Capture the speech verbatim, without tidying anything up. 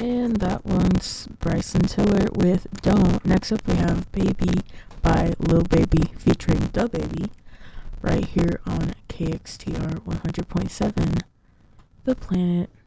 And that one's Bryson Tiller with Don't. Next up we have Baby by Lil Baby featuring Da Baby right here on K X T R one hundred point seven, The Planet.